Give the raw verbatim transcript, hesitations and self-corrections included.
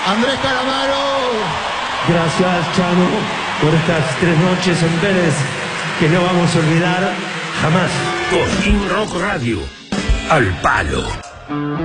Andrés Calamaro. Gracias, Chano, por estas tres noches en Vélez que no vamos a olvidar jamás. Cosquín Rock Radio. Al palo.